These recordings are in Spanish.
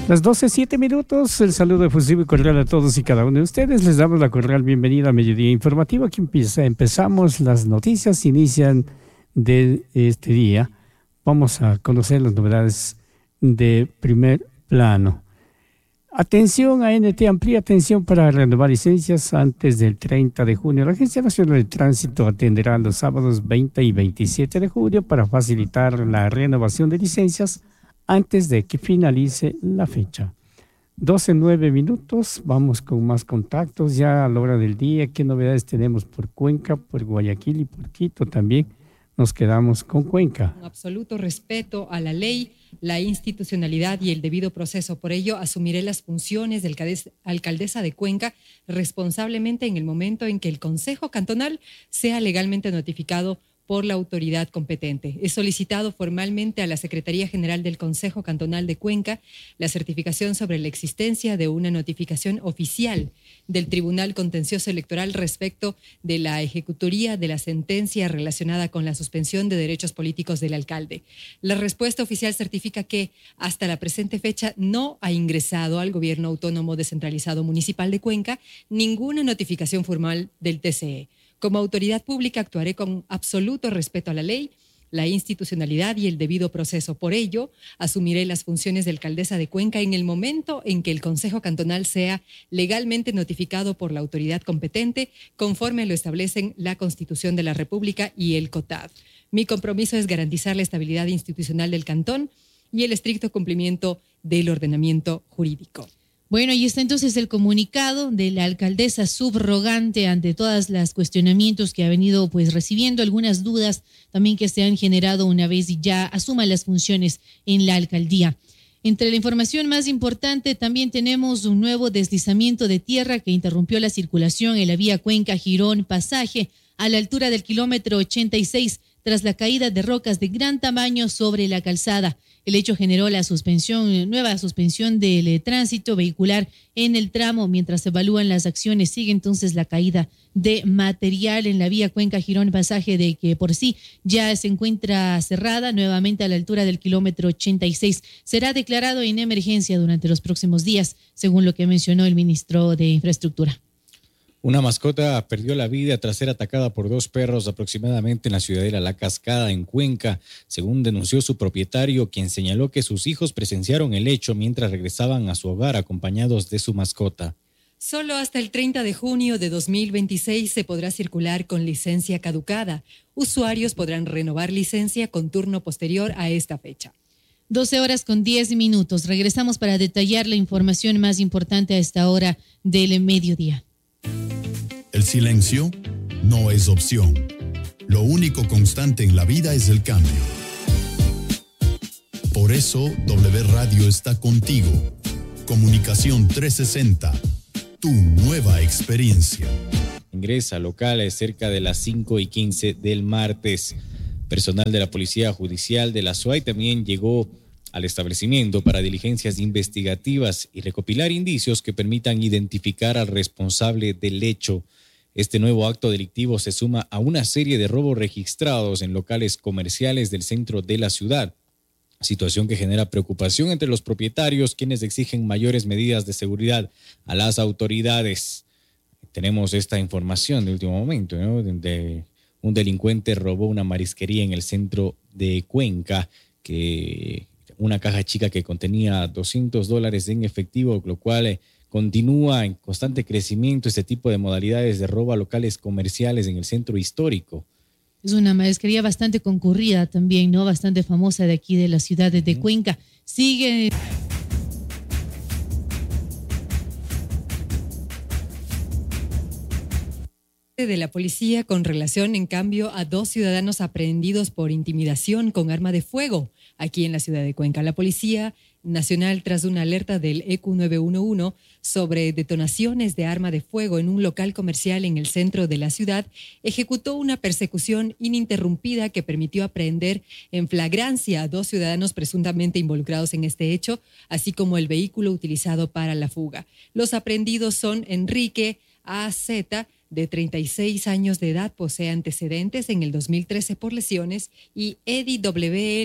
Las 12:07. El saludo efusivo y cordial a todos y cada uno de ustedes. Les damos la cordial bienvenida a Mediodía Informativo. Aquí empezamos las noticias, inician de este día. Vamos a conocer las novedades de primer plano. Atención, ANT amplía atención para renovar licencias antes del 30 de junio. La Agencia Nacional de Tránsito atenderá los sábados 20 y 27 de julio para facilitar la renovación de licencias antes de que finalice la fecha. 12:09. Vamos con más contactos ya a la hora del día. ¿Qué novedades tenemos por Cuenca, por Guayaquil y por Quito también? Nos quedamos con Cuenca. Con absoluto respeto a la ley, la institucionalidad y el debido proceso. Por ello, asumiré las funciones de alcaldesa de Cuenca responsablemente en el momento en que el Consejo Cantonal sea legalmente notificado por la autoridad competente. He solicitado formalmente a la Secretaría General del Consejo Cantonal de Cuenca la certificación sobre la existencia de una notificación oficial del Tribunal Contencioso Electoral respecto de la ejecutoría de la sentencia relacionada con la suspensión de derechos políticos del alcalde. La respuesta oficial certifica que hasta la presente fecha no ha ingresado al Gobierno Autónomo Descentralizado Municipal de Cuenca ninguna notificación formal del TCE. Como autoridad pública actuaré con absoluto respeto a la ley, la institucionalidad y el debido proceso. Por ello, asumiré las funciones de alcaldesa de Cuenca en el momento en que el Consejo Cantonal sea legalmente notificado por la autoridad competente, conforme lo establecen la Constitución de la República y el COTAD. Mi compromiso es garantizar la estabilidad institucional del cantón y el estricto cumplimiento del ordenamiento jurídico. Bueno, ahí está entonces el comunicado de la alcaldesa subrogante ante todas las cuestionamientos que ha venido recibiendo, algunas dudas también que se han generado una vez ya asuma las funciones en la alcaldía. Entre la información más importante también tenemos un nuevo deslizamiento de tierra que interrumpió la circulación en la vía Cuenca-Girón Pasaje a la altura del kilómetro 86 tras la caída de rocas de gran tamaño sobre la calzada. El hecho generó la nueva suspensión del tránsito vehicular en el tramo. Mientras se evalúan las acciones, sigue entonces la caída de material en la vía Cuenca-Girón Pasaje, de que por sí ya se encuentra cerrada nuevamente a la altura del kilómetro 86. Será declarado en emergencia durante los próximos días, según lo que mencionó el ministro de Infraestructura. Una mascota perdió la vida tras ser atacada por 2 perros aproximadamente en la ciudadela La Cascada, en Cuenca, según denunció su propietario, quien señaló que sus hijos presenciaron el hecho mientras regresaban a su hogar acompañados de su mascota. Solo hasta el 30 de junio de 2026 se podrá circular con licencia caducada. Usuarios podrán renovar licencia con turno posterior a esta fecha. 12:10. Regresamos para detallar la información más importante a esta hora del mediodía. El silencio no es opción. Lo único constante en la vida es el cambio. Por eso, W Radio está contigo. Comunicación 360, tu nueva experiencia. Ingresa local cerca de las 5:15 del martes. Personal de la Policía Judicial de la SUAY también llegó al establecimiento para diligencias investigativas y recopilar indicios que permitan identificar al responsable del hecho. Este nuevo acto delictivo se suma a una serie de robos registrados en locales comerciales del centro de la ciudad, situación que genera preocupación entre los propietarios, quienes exigen mayores medidas de seguridad a las autoridades. Tenemos esta información de último momento, ¿no? Donde un delincuente robó una marisquería en el centro de Cuenca, una caja chica que contenía $200 en efectivo, lo cual continúa en constante crecimiento este tipo de modalidades de robo a locales comerciales en el centro histórico. Es una marisquería bastante concurrida también, ¿no? Bastante famosa de aquí de la ciudad de Cuenca. Sigue de la policía con relación, en cambio, a 2 ciudadanos aprehendidos por intimidación con arma de fuego aquí en la ciudad de Cuenca. La Policía Nacional, tras una alerta del EQ 911 sobre detonaciones de arma de fuego en un local comercial en el centro de la ciudad, ejecutó una persecución ininterrumpida que permitió aprehender en flagrancia a 2 ciudadanos presuntamente involucrados en este hecho, así como el vehículo utilizado para la fuga. Los aprehendidos son Enrique A.Z., de 36 años de edad, posee antecedentes en el 2013 por lesiones, y Eddie W.L.,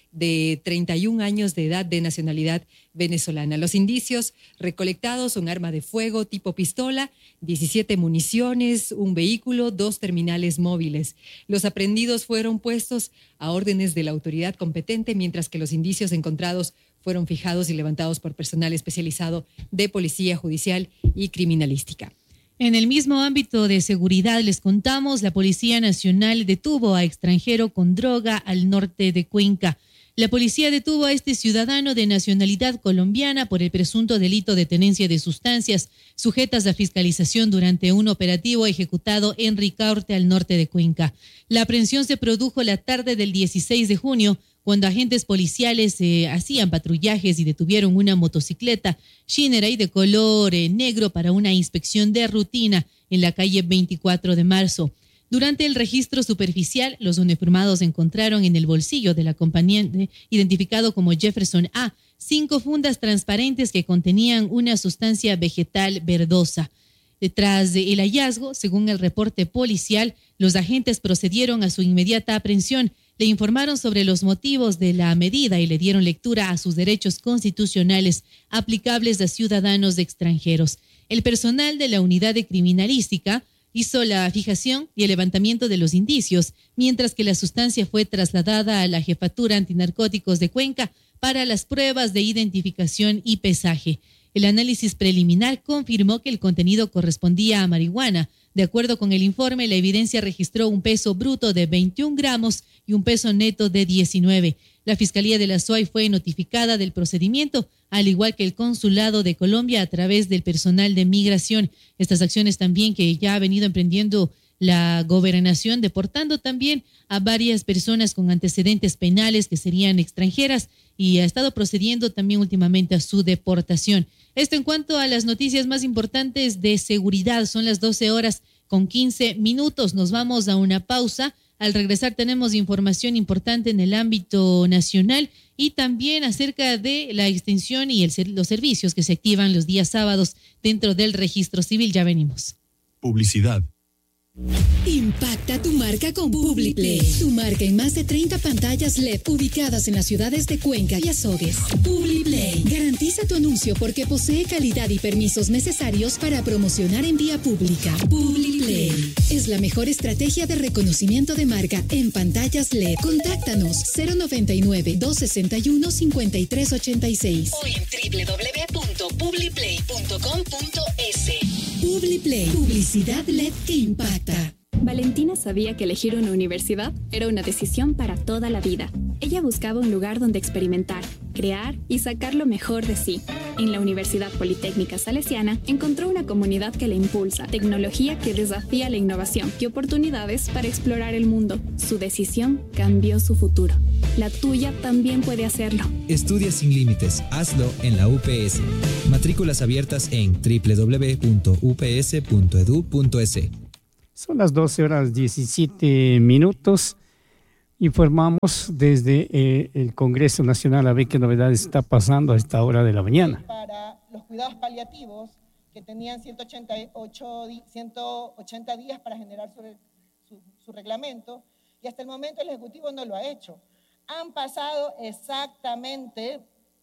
de 31 años de edad, de nacionalidad venezolana. Los indicios recolectados son arma de fuego tipo pistola, 17 municiones, un vehículo, 2 terminales móviles. Los aprehendidos fueron puestos a órdenes de la autoridad competente, mientras que los indicios encontrados fueron fijados y levantados por personal especializado de Policía Judicial y Criminalística. En el mismo ámbito de seguridad, les contamos, la Policía Nacional detuvo a extranjero con droga al norte de Cuenca. La policía detuvo a este ciudadano de nacionalidad colombiana por el presunto delito de tenencia de sustancias sujetas a fiscalización durante un operativo ejecutado en Ricaurte, al norte de Cuenca. La aprehensión se produjo la tarde del 16 de junio, cuando agentes policiales hacían patrullajes y detuvieron una motocicleta Shinerai de color negro para una inspección de rutina en la calle 24 de marzo. Durante el registro superficial, los uniformados encontraron en el bolsillo del acompañante, identificado como Jefferson A., 5 fundas transparentes que contenían una sustancia vegetal verdosa. Tras el hallazgo, según el reporte policial, los agentes procedieron a su inmediata aprehensión, le informaron sobre los motivos de la medida y le dieron lectura a sus derechos constitucionales aplicables a ciudadanos extranjeros. El personal de la unidad de criminalística hizo la fijación y el levantamiento de los indicios, mientras que la sustancia fue trasladada a la Jefatura Antinarcóticos de Cuenca para las pruebas de identificación y pesaje. El análisis preliminar confirmó que el contenido correspondía a marihuana. De acuerdo con el informe, la evidencia registró un peso bruto de 21 gramos y un peso neto de 19. La Fiscalía de la SUAY fue notificada del procedimiento, al igual que el Consulado de Colombia a través del personal de migración. Estas acciones también que ya ha venido emprendiendo la gobernación, deportando también a varias personas con antecedentes penales que serían extranjeras, y ha estado procediendo también últimamente a su deportación. Esto en cuanto a las noticias más importantes de seguridad. Son las 12:15. Nos vamos a una pausa. Al regresar tenemos información importante en el ámbito nacional y también acerca de la extensión y los servicios que se activan los días sábados dentro del registro civil. Ya venimos. Publicidad. Impacta tu marca con Publiplay. Tu marca en más de 30 pantallas LED ubicadas en las ciudades de Cuenca y Azogues. Publiplay garantiza tu anuncio porque posee calidad y permisos necesarios para promocionar en vía pública. Publiplay es la mejor estrategia de reconocimiento de marca en pantallas LED. Contáctanos 099-261-5386 o en www.publiplay.com.es. Publiplay, publicidad LED que impacta. Valentina sabía que elegir una universidad era una decisión para toda la vida. Ella buscaba un lugar donde experimentar, crear y sacar lo mejor de sí. En la Universidad Politécnica Salesiana encontró una comunidad que la impulsa, tecnología que desafía la innovación y oportunidades para explorar el mundo. Su decisión cambió su futuro. La tuya también puede hacerlo. Estudia sin límites. Hazlo en la UPS. Matrículas abiertas en www.ups.edu.es. Son las 12:17. Informamos desde el Congreso Nacional a ver qué novedades está pasando a esta hora de la mañana. Para los cuidados paliativos, que tenían 180 días para generar su reglamento, y hasta el momento el Ejecutivo no lo ha hecho. Han pasado exactamente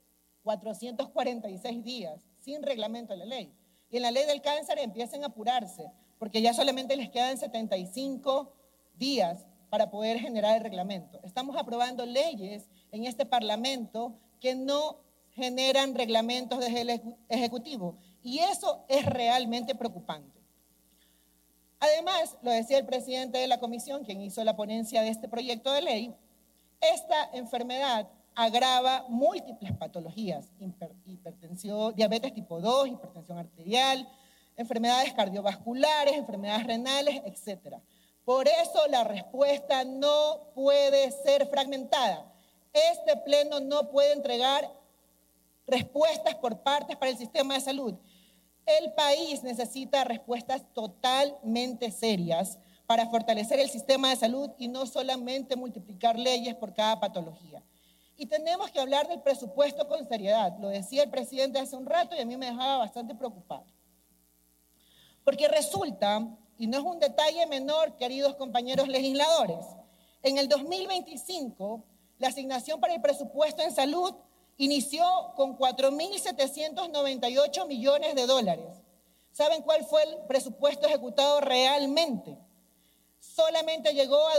446 días sin reglamento de la ley. Y en la ley del cáncer empiecen a apurarse, porque ya solamente les quedan 75 días para poder generar el reglamento. Estamos aprobando leyes en este Parlamento que no generan reglamentos desde el Ejecutivo, y eso es realmente preocupante. Además, lo decía el presidente de la comisión, quien hizo la ponencia de este proyecto de ley, esta enfermedad agrava múltiples patologías: hipertensión, diabetes tipo 2, hipertensión arterial, enfermedades cardiovasculares, enfermedades renales, etc. Por eso la respuesta no puede ser fragmentada. Este pleno no puede entregar respuestas por partes para el sistema de salud. El país necesita respuestas totalmente serias para fortalecer el sistema de salud y no solamente multiplicar leyes por cada patología. Y tenemos que hablar del presupuesto con seriedad. Lo decía el presidente hace un rato y a mí me dejaba bastante preocupado. Porque resulta, y no es un detalle menor, queridos compañeros legisladores, en el 2025 La asignación para el presupuesto en salud inició con 4.798 millones de dólares. ¿Saben cuál fue el presupuesto ejecutado realmente? Solamente llegó a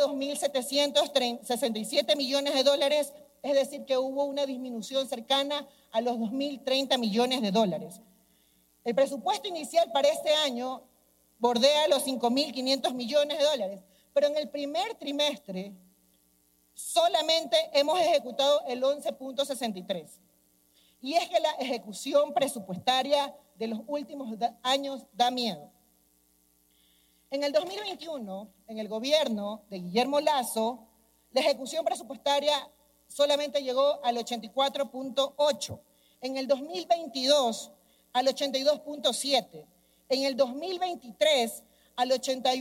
2.767 millones de dólares, es decir, que hubo una disminución cercana a los 2.030 millones de dólares. El presupuesto inicial para este año bordea los 5.500 millones de dólares, pero en el primer trimestre solamente hemos ejecutado el 11.63. Y es que la ejecución presupuestaria de los últimos años da miedo. En el 2021, en el gobierno de Guillermo Lasso, la ejecución presupuestaria solamente llegó al 84.8. En el 2022, al 82.7. En el 2023, al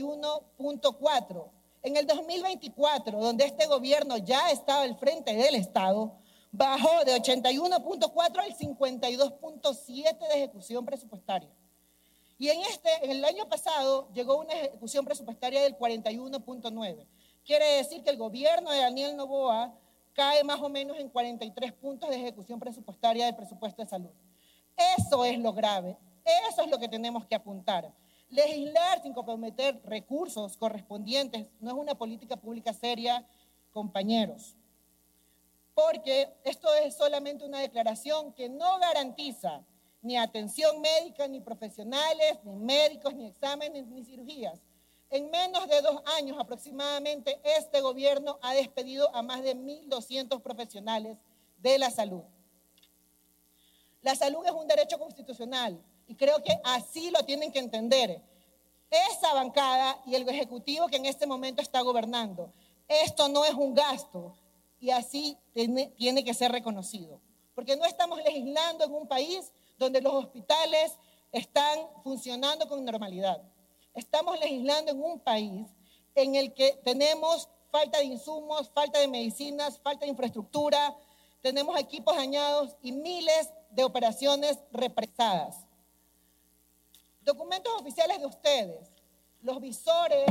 81.4. En el 2024, donde este gobierno ya estaba al frente del Estado, bajó de 81.4 al 52.7 de ejecución presupuestaria. Y en el año pasado llegó una ejecución presupuestaria del 41.9. Quiere decir que el gobierno de Daniel Noboa cae más o menos en 43 puntos de ejecución presupuestaria del presupuesto de salud. Eso es lo grave, eso es lo que tenemos que apuntar. Legislar sin comprometer recursos correspondientes no es una política pública seria, compañeros. Porque esto es solamente una declaración que no garantiza ni atención médica, ni profesionales, ni médicos, ni exámenes, ni cirugías. En menos de 2 años aproximadamente, este gobierno ha despedido a más de 1.200 profesionales de la salud. La salud es un derecho constitucional y creo que así lo tienen que entender esa bancada y el ejecutivo que en este momento está gobernando. Esto no es un gasto y así tiene que ser reconocido. Porque no estamos legislando en un país donde los hospitales están funcionando con normalidad. Estamos legislando en un país en el que tenemos falta de insumos, falta de medicinas, falta de infraestructura, tenemos equipos dañados y miles de operaciones represadas. Documentos oficiales de ustedes, los visores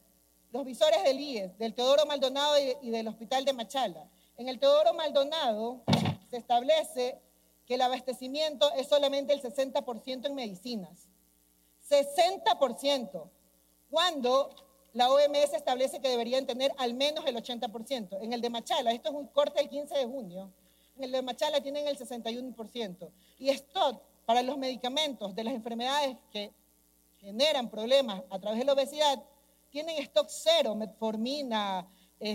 del IES, del Teodoro Maldonado y del Hospital de Machala. En el Teodoro Maldonado se establece que el abastecimiento es solamente el 60% en medicinas. 60%, cuando la OMS establece que deberían tener al menos el 80%. En el de Machala, esto es un corte del 15 de junio, en el de Machala tienen el 61%. Y stock para los medicamentos de las enfermedades que generan problemas a través de la obesidad, tienen stock cero, metformina,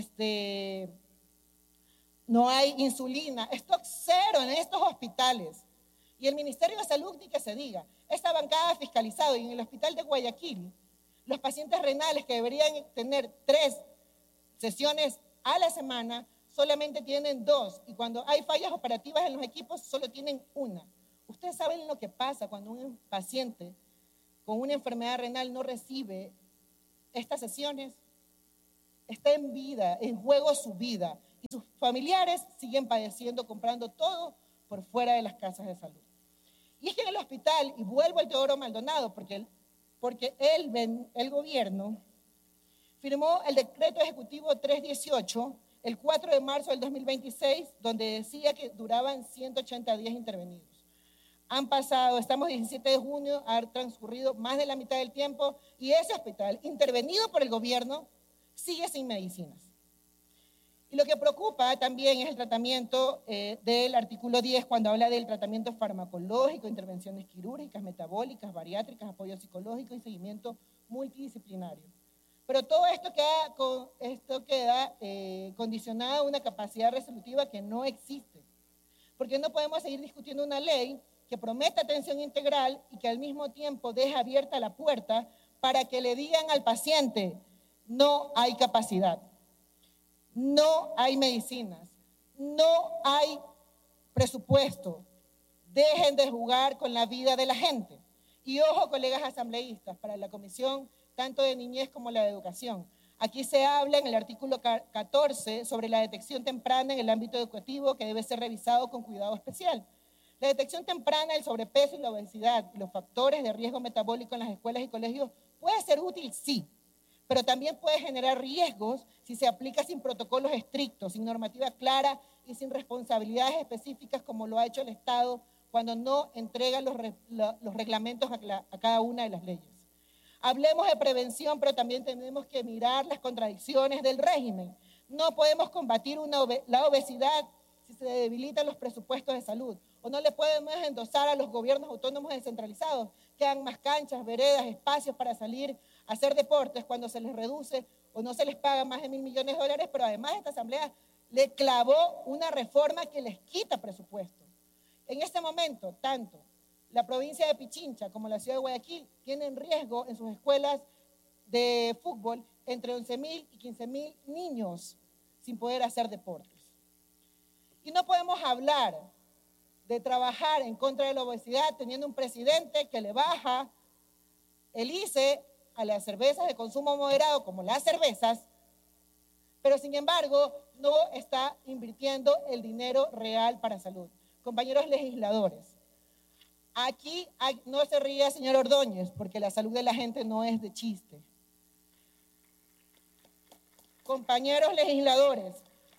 no hay insulina, stock cero en estos hospitales. Y el Ministerio de Salud, ni que se diga, esta bancada ha fiscalizado y en el hospital de Guayaquil, los pacientes renales que deberían tener 3 sesiones a la semana, solamente tienen 2. Y cuando hay fallas operativas en los equipos, solo tienen 1. Ustedes saben lo que pasa cuando un paciente con una enfermedad renal no recibe estas sesiones. Está en vida, en juego su vida. Y sus familiares siguen padeciendo, comprando todo por fuera de las casas de salud. Y es que en el hospital, y vuelvo al Teodoro Maldonado, porque el gobierno firmó el decreto ejecutivo 318 el 4 de marzo del 2026, donde decía que duraban 180 días intervenidos. Estamos 17 de junio, ha transcurrido más de la mitad del tiempo y ese hospital, intervenido por el gobierno, sigue sin medicinas. Y lo que preocupa también es el tratamiento del artículo 10 cuando habla del tratamiento farmacológico, intervenciones quirúrgicas, metabólicas, bariátricas, apoyo psicológico y seguimiento multidisciplinario. Pero todo esto queda condicionado a una capacidad resolutiva que no existe. Porque no podemos seguir discutiendo una ley que promete atención integral y que al mismo tiempo deja abierta la puerta para que le digan al paciente, no hay capacidad. No hay medicinas, no hay presupuesto. Dejen de jugar con la vida de la gente. Y ojo, colegas asambleístas, para la Comisión tanto de Niñez como la de Educación. Aquí se habla en el artículo 14 sobre la detección temprana en el ámbito educativo que debe ser revisado con cuidado especial. La detección temprana del sobrepeso y la obesidad y los factores de riesgo metabólico en las escuelas y colegios puede ser útil, sí, pero también puede generar riesgos si se aplica sin protocolos estrictos, sin normativa clara y sin responsabilidades específicas como lo ha hecho el Estado cuando no entrega los reglamentos a cada una de las leyes. Hablemos de prevención, pero también tenemos que mirar las contradicciones del régimen. No podemos combatir la obesidad si se debilitan los presupuestos de salud, o no le podemos endosar a los gobiernos autónomos descentralizados que hagan más canchas, veredas, espacios para salir a hacer deportes cuando se les reduce o no se les paga más de $1.000 millones, pero además esta asamblea le clavó una reforma que les quita presupuesto. En este momento, tanto la provincia de Pichincha como la ciudad de Guayaquil tienen riesgo en sus escuelas de fútbol entre 11.000 y 15.000 niños sin poder hacer deportes. Y no podemos hablar de trabajar en contra de la obesidad teniendo un presidente que le baja el ICE a las cervezas de consumo moderado, como las cervezas, pero sin embargo no está invirtiendo el dinero real para salud. Compañeros legisladores, aquí no se ría, señor Ordóñez, porque la salud de la gente no es de chiste. Compañeros legisladores,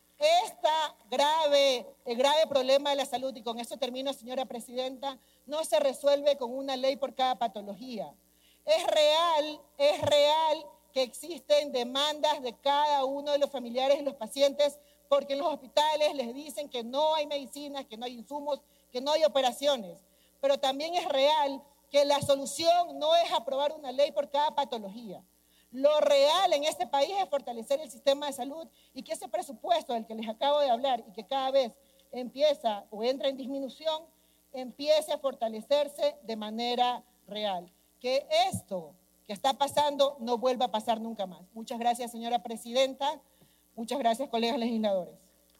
el grave problema de la salud, y con esto termino, señora presidenta, no se resuelve con una ley por cada patología. Es real que existen demandas de cada uno de los familiares y los pacientes porque en los hospitales les dicen que no hay medicinas, que no hay insumos, que no hay operaciones. Pero también es real que la solución no es aprobar una ley por cada patología. Lo real en este país es fortalecer el sistema de salud y que ese presupuesto del que les acabo de hablar y que cada vez empieza o entra en disminución, empiece a fortalecerse de manera real. Que esto que está pasando no vuelva a pasar nunca más. Muchas gracias, señora presidenta. Muchas gracias, colegas legisladores.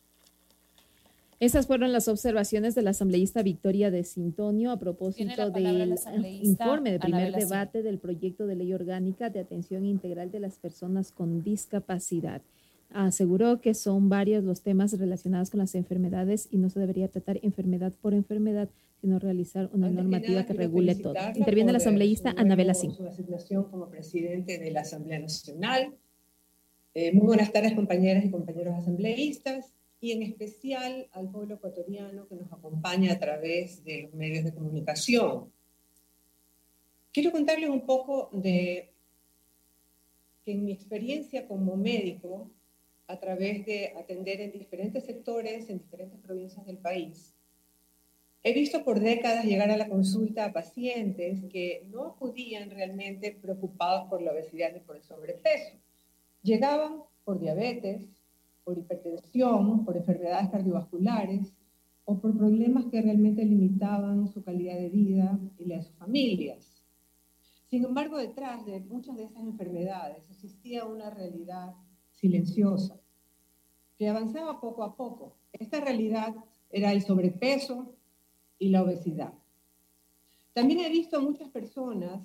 Esas fueron las observaciones de la asambleísta Victoria de Sintonio a propósito del informe de primer debate del proyecto de ley orgánica de atención integral de las personas con discapacidad. Aseguró que son varios los temas relacionados con las enfermedades y no se debería tratar enfermedad por enfermedad, sino realizar una normativa que regule todo. Interviene la asambleísta Anabela Sin. Su asignación como presidente de la Asamblea Nacional. Muy buenas tardes, compañeras y compañeros asambleístas, y en especial al pueblo ecuatoriano que nos acompaña a través de los medios de comunicación. Quiero contarles un poco de que en mi experiencia como médico, a través de atender en diferentes sectores, en diferentes provincias del país, he visto por décadas llegar a la consulta a pacientes que no acudían realmente preocupados por la obesidad ni por el sobrepeso. Llegaban por diabetes, por hipertensión, por enfermedades cardiovasculares o por problemas que realmente limitaban su calidad de vida y la de sus familias. Sin embargo, detrás de muchas de esas enfermedades existía una realidad silenciosa que avanzaba poco a poco. Esta realidad era el sobrepeso y la obesidad. También he visto a muchas personas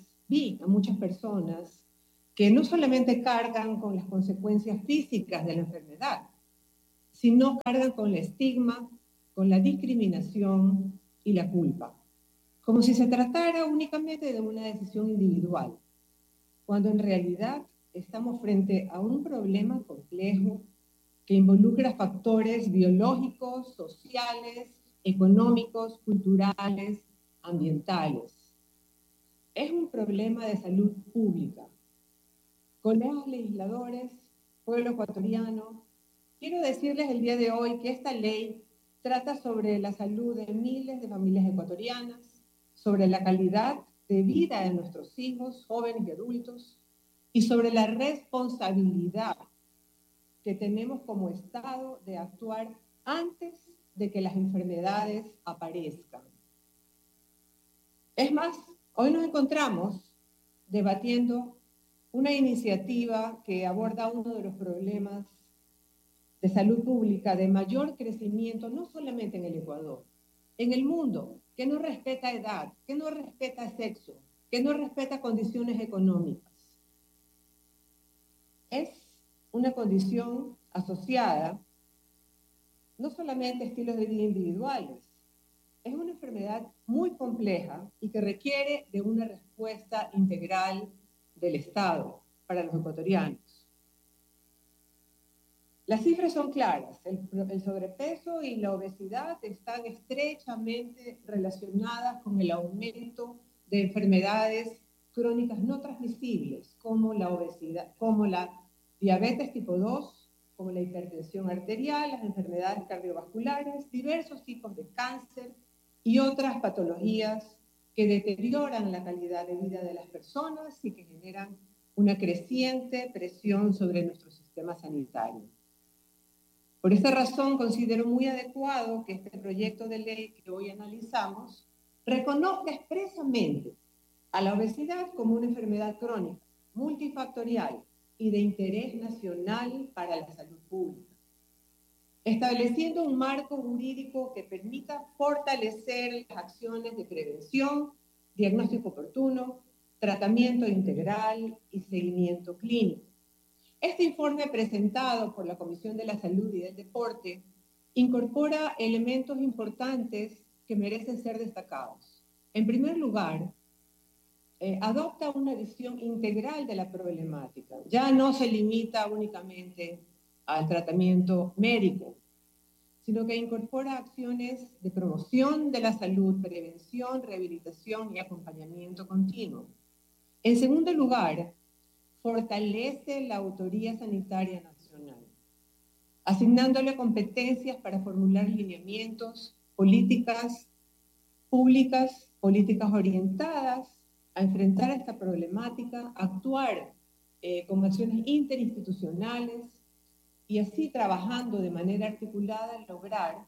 que no solamente cargan con las consecuencias físicas de la enfermedad, sino cargan con el estigma, con la discriminación y la culpa, como si se tratara únicamente de una decisión individual, cuando en realidad estamos frente a un problema complejo que involucra factores biológicos, sociales, económicos, culturales, ambientales. Es un problema de salud pública. Colegas legisladores, pueblo ecuatoriano, quiero decirles el día de hoy que esta ley trata sobre la salud de miles de familias ecuatorianas, sobre la calidad de vida de nuestros hijos, jóvenes y adultos, y sobre la responsabilidad que tenemos como Estado de actuar antes de que las enfermedades aparezcan. Es más, hoy nos encontramos debatiendo una iniciativa que aborda uno de los problemas de salud pública de mayor crecimiento, no solamente en el Ecuador, en el mundo, que no respeta edad, que no respeta sexo, que no respeta condiciones económicas. Es una condición asociada no solamente a estilos de vida individuales, es una enfermedad muy compleja y que requiere de una respuesta integral del Estado. para los ecuatorianos. Las cifras son claras. El sobrepeso y la obesidad están estrechamente relacionadas con el aumento de enfermedades crónicas no transmisibles, como la obesidad, como la diabetes tipo 2, como la hipertensión arterial, las enfermedades cardiovasculares, diversos tipos de cáncer y otras patologías que deterioran la calidad de vida de las personas y que generan una creciente presión sobre nuestro sistema sanitario. Por esta razón, considero muy adecuado que este proyecto de ley que hoy analizamos reconozca expresamente a la obesidad como una enfermedad crónica, multifactorial y de interés nacional para la salud pública, estableciendo un marco jurídico que permita fortalecer las acciones de prevención, diagnóstico oportuno, tratamiento integral y seguimiento clínico. Este informe presentado por la Comisión de la Salud y del Deporte incorpora elementos importantes que merecen ser destacados. En primer lugar, adopta una visión integral de la problemática. Ya no se limita únicamente al tratamiento médico, sino que incorpora acciones de promoción de la salud, prevención, rehabilitación y acompañamiento continuo. En segundo lugar, fortalece la autoría sanitaria nacional, asignándole competencias para formular lineamientos, políticas públicas, políticas orientadas a enfrentar esta problemática, actuar con acciones interinstitucionales y así trabajando de manera articulada lograr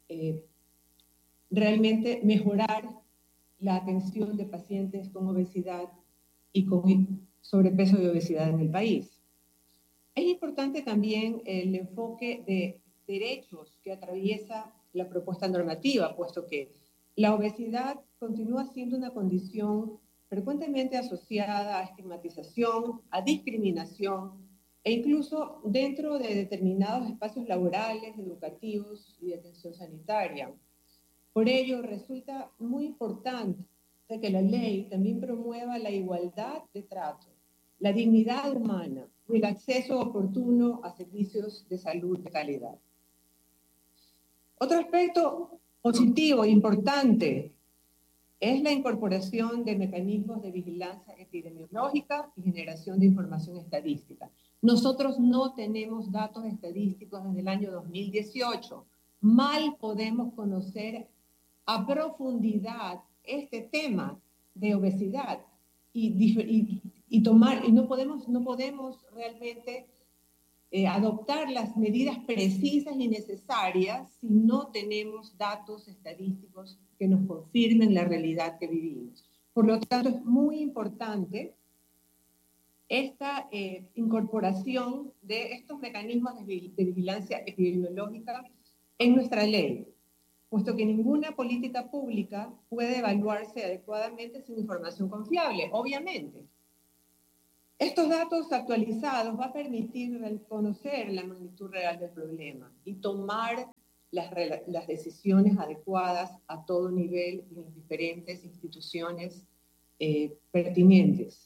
realmente mejorar la atención de pacientes con obesidad y con sobrepeso y obesidad en el país. Es importante también el enfoque de derechos que atraviesa la propuesta normativa, puesto que la obesidad continúa siendo una condición frecuentemente asociada a estigmatización, a discriminación e incluso dentro de determinados espacios laborales, educativos y de atención sanitaria. Por ello, resulta muy importante que la ley también promueva la igualdad de trato, la dignidad humana y el acceso oportuno a servicios de salud de calidad. Otro aspecto positivo, importante, es la incorporación de mecanismos de vigilancia epidemiológica y generación de información estadística. Nosotros no tenemos datos estadísticos desde el año 2018. Mal podemos conocer a profundidad este tema de obesidad y no podemos realmente adoptar las medidas precisas y necesarias si no tenemos datos estadísticos que nos confirmen la realidad que vivimos. Por lo tanto, es muy importante esta incorporación de estos mecanismos de vigilancia epidemiológica en nuestra ley, puesto que ninguna política pública puede evaluarse adecuadamente sin información confiable, obviamente. Estos datos actualizados van a permitir conocer la magnitud real del problema y tomar las decisiones adecuadas a todo nivel y en diferentes instituciones pertinentes.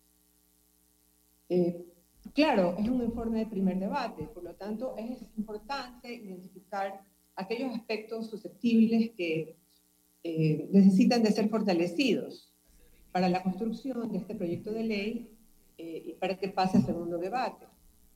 Claro, es un informe de primer debate, por lo tanto es importante identificar aquellos aspectos susceptibles que necesitan de ser fortalecidos para la construcción de este proyecto de ley y para que pase a segundo debate.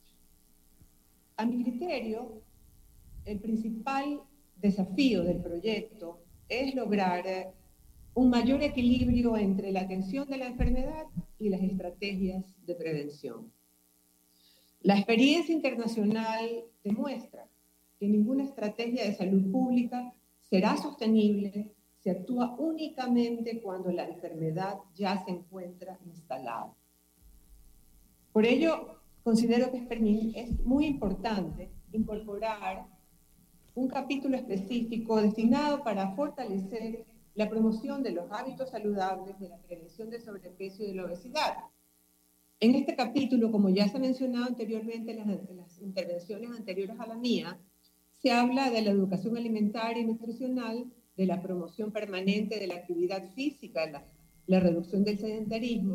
A mi criterio, el principal desafío del proyecto es lograr un mayor equilibrio entre la atención de la enfermedad y las estrategias de prevención. La experiencia internacional demuestra que ninguna estrategia de salud pública será sostenible si actúa únicamente cuando la enfermedad ya se encuentra instalada. Por ello, considero que es muy importante incorporar un capítulo específico destinado para fortalecer la promoción de los hábitos saludables, de la prevención del sobrepeso y de la obesidad. En este capítulo, como ya se ha mencionado anteriormente en las intervenciones anteriores a la mía, se habla de la educación alimentaria y nutricional, de la promoción permanente de la actividad física, la reducción del sedentarismo.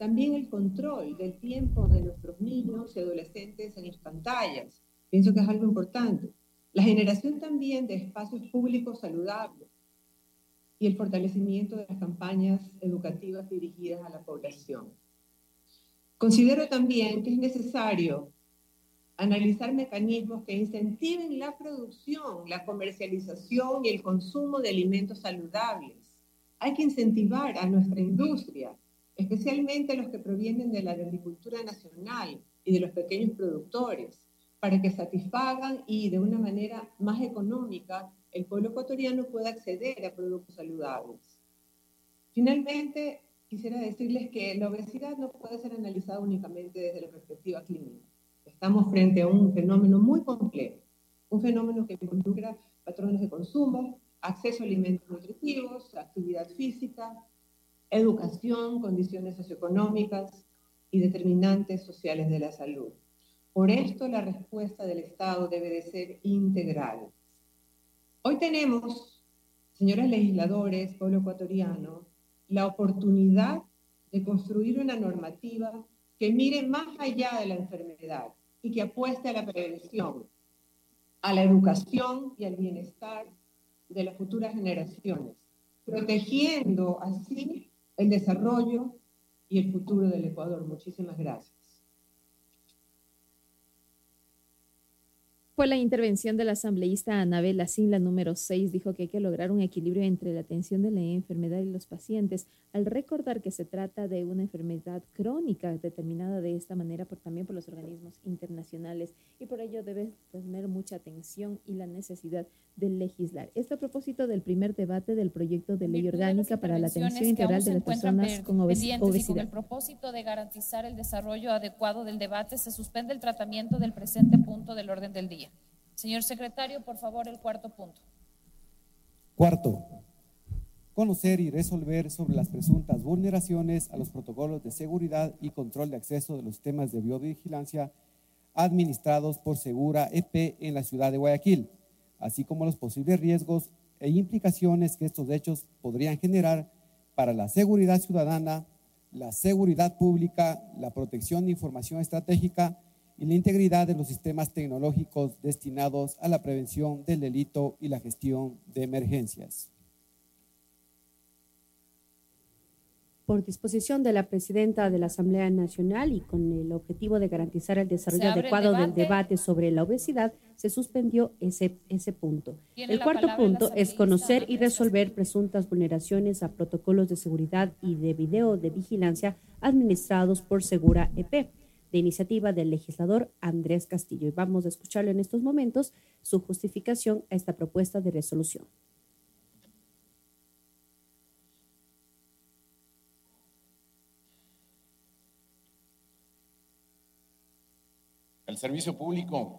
también el control del tiempo de nuestros niños y adolescentes en las pantallas. Pienso que es algo importante. La generación también de espacios públicos saludables y el fortalecimiento de las campañas educativas dirigidas a la población. Considero también que es necesario analizar mecanismos que incentiven la producción, la comercialización y el consumo de alimentos saludables. Hay que incentivar a nuestra industria, especialmente los que provienen de la agricultura nacional y de los pequeños productores, para que satisfagan y de una manera más económica el pueblo ecuatoriano pueda acceder a productos saludables. Finalmente, quisiera decirles que la obesidad no puede ser analizada únicamente desde la perspectiva clínica. Estamos frente a un fenómeno muy complejo, un fenómeno que involucra patrones de consumo, acceso a alimentos nutritivos, actividad física, educación, condiciones socioeconómicas y determinantes sociales de la salud. Por esto, la respuesta del Estado debe de ser integral. Hoy tenemos, señores legisladores, pueblo ecuatoriano, la oportunidad de construir una normativa que mire más allá de la enfermedad y que apueste a la prevención, a la educación y al bienestar de las futuras generaciones, protegiendo así el desarrollo y el futuro del Ecuador. Muchísimas gracias. Fue la intervención de la asambleísta Anabel Lacín, la número 6, dijo que hay que lograr un equilibrio entre la atención de la enfermedad y los pacientes, al recordar que se trata de una enfermedad crónica determinada de esta manera también por los organismos internacionales y por ello debe tener mucha atención y la necesidad de legislar. Esto a propósito del primer debate del proyecto de ley orgánica para la atención integral de las personas con obesidad. Y con el propósito de garantizar el desarrollo adecuado del debate, se suspende el tratamiento del presente punto del orden del día. Señor secretario, por favor, el cuarto punto. Cuarto, conocer y resolver sobre las presuntas vulneraciones a los protocolos de seguridad y control de acceso de los sistemas de biovigilancia administrados por Segura EP en la ciudad de Guayaquil, así como los posibles riesgos e implicaciones que estos hechos podrían generar para la seguridad ciudadana, la seguridad pública, la protección de información estratégica y la integridad de los sistemas tecnológicos destinados a la prevención del delito y la gestión de emergencias. Por disposición de la presidenta de la Asamblea Nacional y con el objetivo de garantizar el desarrollo adecuado del debate sobre la obesidad, se suspendió ese punto. El cuarto punto es conocer y resolver presuntas vulneraciones a protocolos de seguridad y de video de vigilancia administrados por Segura EP, de iniciativa del legislador Andrés Castillo. Y vamos a escucharlo en estos momentos, su justificación a esta propuesta de resolución. El servicio público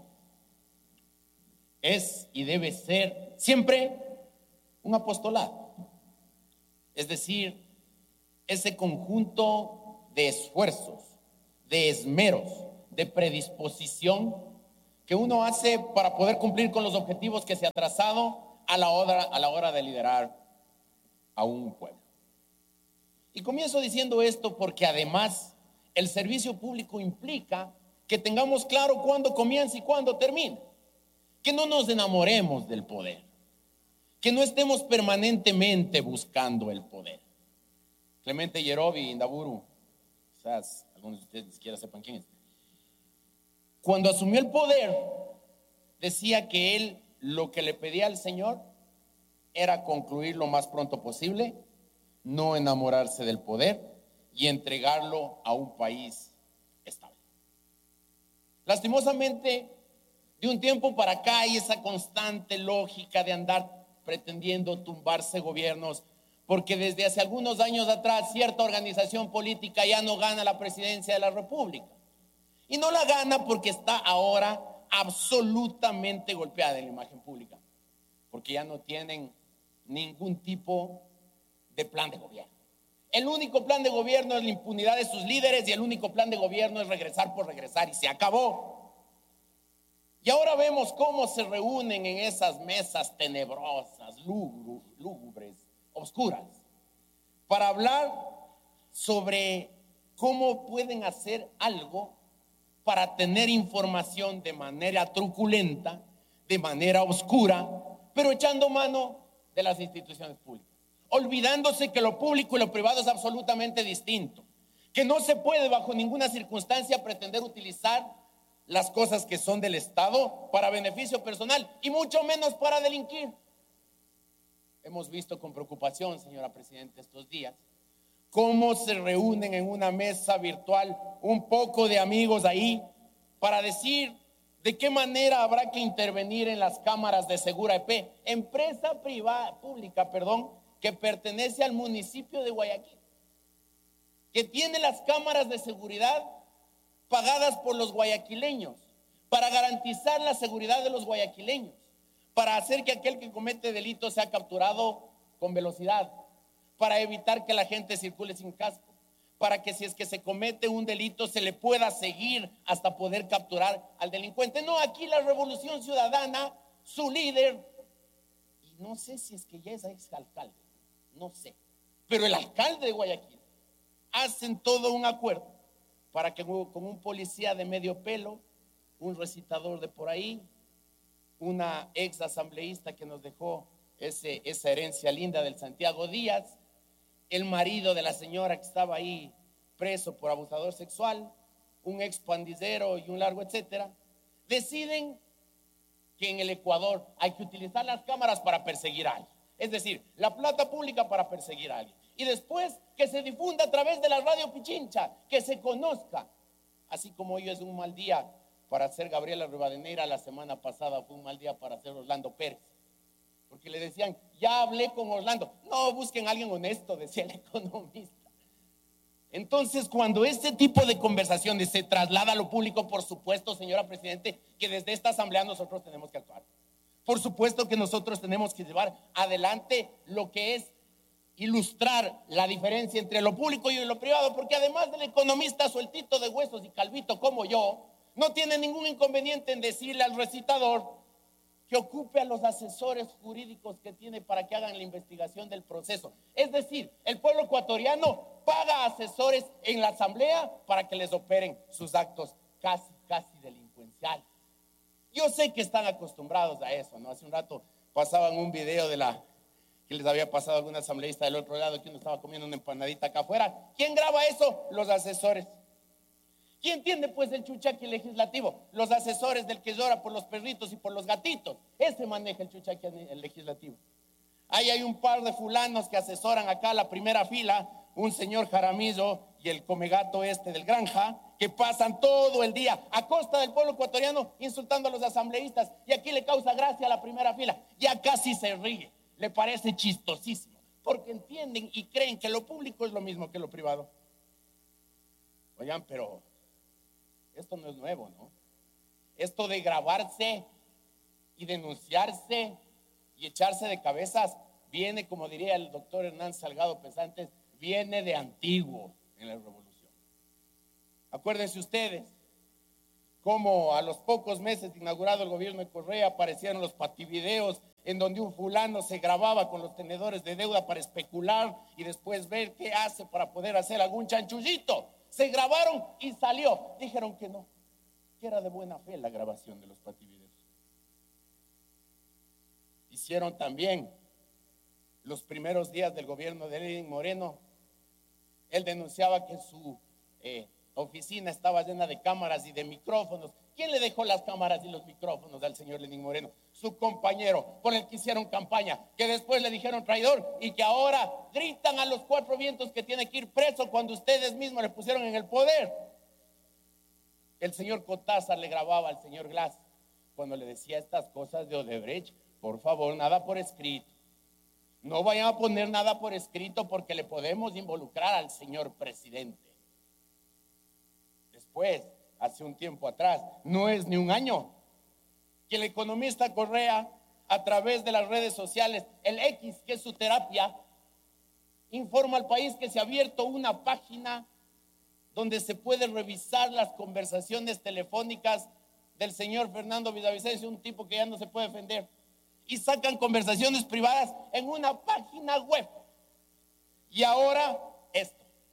es y debe ser siempre un apostolado, es decir, ese conjunto de esfuerzos, de esmeros, de predisposición que uno hace para poder cumplir con los objetivos que se ha trazado a la hora de liderar a un pueblo. Y comienzo diciendo esto porque además el servicio público implica que tengamos claro cuándo comienza y cuándo termina, que no nos enamoremos del poder, que no estemos permanentemente buscando el poder. Clemente Yerobi, Indaburu, quizás algunos de ustedes ni siquiera sepan quién es. Cuando asumió el poder, decía que él lo que le pedía al Señor era concluir lo más pronto posible, no enamorarse del poder y entregarlo a un país estable. Lastimosamente, de un tiempo para acá hay esa constante lógica de andar pretendiendo tumbarse gobiernos, porque desde hace algunos años atrás cierta organización política ya no gana la presidencia de la República. Y no la gana porque está ahora absolutamente golpeada en la imagen pública, porque ya no tienen ningún tipo de plan de gobierno. El único plan de gobierno es la impunidad de sus líderes y el único plan de gobierno es regresar por regresar y se acabó. Y ahora vemos cómo se reúnen en esas mesas tenebrosas, lúgubres, oscuras, para hablar sobre ¿cómo pueden hacer algo para tener información de manera truculenta, de manera oscura, pero echando mano de las instituciones públicas? Olvidándose que lo público y lo privado es absolutamente distinto, que no se puede bajo ninguna circunstancia pretender utilizar las cosas que son del Estado para beneficio personal y mucho menos para delinquir. Hemos visto con preocupación, señora Presidenta, estos días cómo se reúnen en una mesa virtual un poco de amigos ahí para decir de qué manera habrá que intervenir en las cámaras de Segura EP, empresa pública, que pertenece al municipio de Guayaquil, que tiene las cámaras de seguridad pagadas por los guayaquileños para garantizar la seguridad de los guayaquileños, para hacer que aquel que comete delitos sea capturado con velocidad, para evitar que la gente circule sin casco, para que si es que se comete un delito se le pueda seguir hasta poder capturar al delincuente. No, aquí la Revolución Ciudadana, su líder, y no sé si es que ya es exalcalde, no sé, pero el alcalde de Guayaquil, hacen todo un acuerdo para que con un policía de medio pelo, un recitador de por ahí, una ex asambleísta que nos dejó esa herencia linda del Santiago Díaz, el marido de la señora que estaba ahí preso por abusador sexual, un ex pandillero y un largo etcétera, deciden que en el Ecuador hay que utilizar las cámaras para perseguir a alguien. Es decir, la plata pública para perseguir a alguien. Y después que se difunda a través de la radio Pichincha, que se conozca. Así como hoy es un mal día para hacer Gabriela Rivadeneira, la semana pasada fue un mal día para hacer Orlando Pérez. Porque le decían, ya hablé con Orlando. No, busquen a alguien honesto, decía el economista. Entonces, cuando este tipo de conversaciones se traslada a lo público, por supuesto, señora Presidente, que desde esta asamblea nosotros tenemos que actuar. Por supuesto que nosotros tenemos que llevar adelante lo que es ilustrar la diferencia entre lo público y lo privado, porque además del economista sueltito de huesos y calvito como yo, no tiene ningún inconveniente en decirle al recitador que ocupe a los asesores jurídicos que tiene para que hagan la investigación del proceso. Es decir, el pueblo ecuatoriano paga asesores en la asamblea para que les operen sus actos casi delincuenciales. Yo sé que están acostumbrados a eso, ¿no? Hace un rato pasaban un video que les había pasado a algún asambleísta del otro lado, que uno estaba comiendo una empanadita acá afuera. ¿Quién graba eso? Los asesores. ¿Quién tiene pues el chuchaqui legislativo? Los asesores del que llora por los perritos y por los gatitos. Ese maneja el chuchaqui legislativo. Ahí hay un par de fulanos que asesoran acá a la primera fila, un señor Jaramillo y el comegato del Granja, que pasan todo el día a costa del pueblo ecuatoriano insultando a los asambleístas, y aquí le causa gracia a la primera fila, ya casi se ríe, le parece chistosísimo, porque entienden y creen que lo público es lo mismo que lo privado. Oigan, pero esto no es nuevo, ¿no? Esto de grabarse y denunciarse y echarse de cabezas viene, como diría el doctor Hernán Salgado Pesantes, viene de antiguo en la revolución. Acuérdense ustedes cómo a los pocos meses de inaugurado el gobierno de Correa aparecieron los pativideos en donde un fulano se grababa con los tenedores de deuda para especular y después ver qué hace para poder hacer algún chanchullito. Se grabaron y salió. Dijeron que no, que era de buena fe la grabación de los pativideos. Hicieron también los primeros días del gobierno de Lenín Moreno. Él denunciaba que su oficina estaba llena de cámaras y de micrófonos. ¿Quién le dejó las cámaras y los micrófonos al señor Lenín Moreno? Su compañero, con el que hicieron campaña, que después le dijeron traidor y que ahora gritan a los cuatro vientos que tiene que ir preso cuando ustedes mismos le pusieron en el poder. El señor Cortázar le grababa al señor Glass cuando le decía estas cosas de Odebrecht: por favor, nada por escrito. No vayan a poner nada por escrito porque le podemos involucrar al señor presidente. Después, hace un tiempo atrás, no es ni un año, que el economista Correa, a través de las redes sociales, el X, que es su terapia, informa al país que se ha abierto una página donde se puede revisar las conversaciones telefónicas del señor Fernando Villavicencio, un tipo que ya no se puede defender, y sacan conversaciones privadas en una página web. Y ahora esto.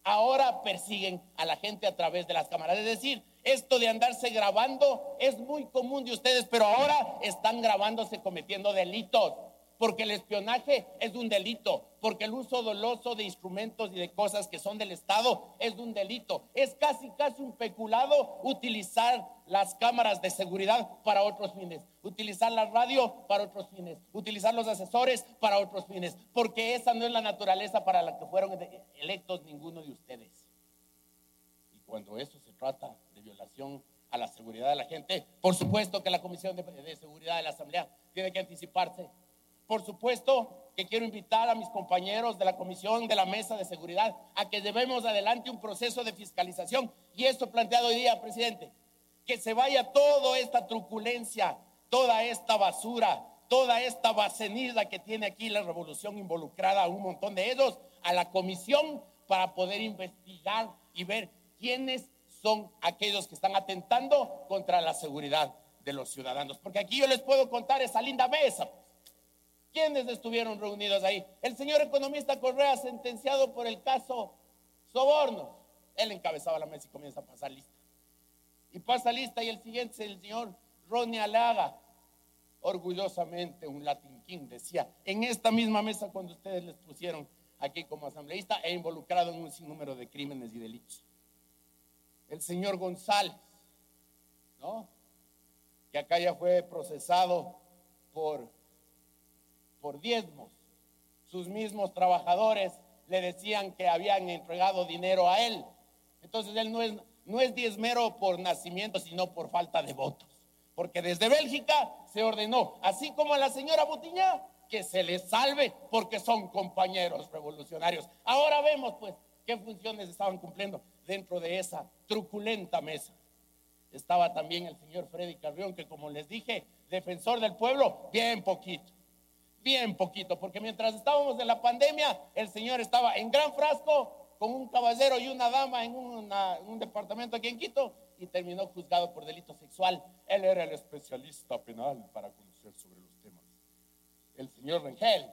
ahora persiguen a la gente a través de las cámaras. Es decir, esto de andarse grabando es muy común de ustedes, pero ahora están grabándose cometiendo delitos. Porque el espionaje es un delito, porque el uso doloso de instrumentos y de cosas que son del Estado es un delito. Es casi un peculado utilizar las cámaras de seguridad para otros fines, utilizar la radio para otros fines, utilizar los asesores para otros fines, porque esa no es la naturaleza para la que fueron electos ninguno de ustedes. Y cuando eso se trata de violación a la seguridad de la gente, por supuesto que la Comisión de Seguridad de la Asamblea tiene que anticiparse. Por supuesto que quiero invitar a mis compañeros de la Comisión de la Mesa de Seguridad a que llevemos adelante un proceso de fiscalización, y esto planteado hoy día, presidente, que se vaya toda esta truculencia, toda esta basura, toda esta bacenida que tiene aquí la revolución involucrada a un montón de ellos, a la comisión para poder investigar y ver quiénes son aquellos que están atentando contra la seguridad de los ciudadanos. Porque aquí yo les puedo contar esa linda mesa. ¿Quiénes estuvieron reunidos ahí? El señor economista Correa, sentenciado por el caso Sobornos. Él encabezaba la mesa y comienza a pasar lista. Y pasa lista, y el siguiente es el señor Ronnie Alaga. Orgullosamente un Latin King, decía, en esta misma mesa cuando ustedes les pusieron aquí como asambleísta, e involucrado en un sinnúmero de crímenes y delitos. El señor González, ¿no? Que acá ya fue procesado por diezmos. Sus mismos trabajadores le decían que habían entregado dinero a él. Entonces él no es diezmero por nacimiento, sino por falta de votos. Porque desde Bélgica se ordenó, así como a la señora Butiñá, que se les salve porque son compañeros revolucionarios. Ahora vemos pues qué funciones estaban cumpliendo dentro de esa truculenta mesa. Estaba también el señor Freddy Carrión, que como les dije, defensor del pueblo, bien poquito, porque mientras estábamos en la pandemia, el señor estaba en Gran Frasco con un caballero y una dama en un departamento aquí en Quito, y terminó juzgado por delito sexual. Él era el especialista penal para conocer sobre los temas. El señor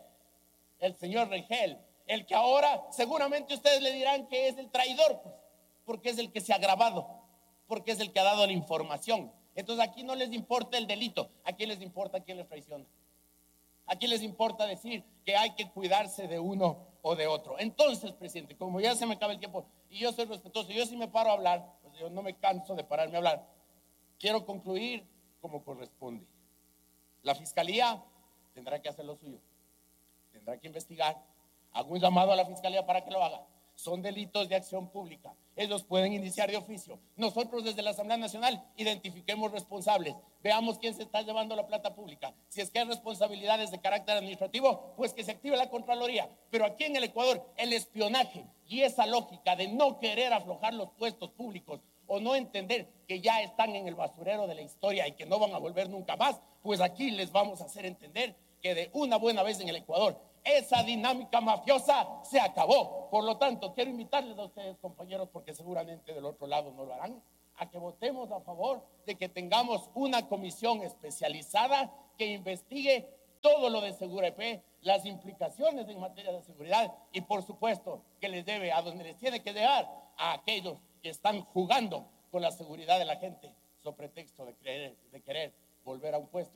Rengel, el que ahora seguramente ustedes le dirán que es el traidor, pues, porque es el que se ha grabado, porque es el que ha dado la información. Entonces aquí no les importa el delito, aquí les importa quién les traiciona. Aquí les importa decir que hay que cuidarse de uno o de otro. Entonces, presidente, como ya se me acaba el tiempo y yo soy respetuoso, yo sí me paro a hablar, pues yo no me canso de pararme a hablar. Quiero concluir como corresponde. La Fiscalía tendrá que hacer lo suyo, tendrá que investigar. Hago un llamado a la Fiscalía para que lo haga. Son delitos de acción pública. Ellos pueden iniciar de oficio. Nosotros desde la Asamblea Nacional identifiquemos responsables. Veamos quién se está llevando la plata pública. Si es que hay responsabilidades de carácter administrativo, pues que se active la Contraloría. Pero aquí en el Ecuador, el espionaje y esa lógica de no querer aflojar los puestos públicos o no entender que ya están en el basurero de la historia y que no van a volver nunca más, pues aquí les vamos a hacer entender que de una buena vez en el Ecuador esa dinámica mafiosa se acabó. Por lo tanto, quiero invitarles a ustedes, compañeros, porque seguramente del otro lado no lo harán, a que votemos a favor de que tengamos una comisión especializada que investigue todo lo de Segurep, las implicaciones en materia de seguridad, y por supuesto que les debe a donde les tiene que llegar a aquellos que están jugando con la seguridad de la gente, sobre pretexto de querer volver a un puesto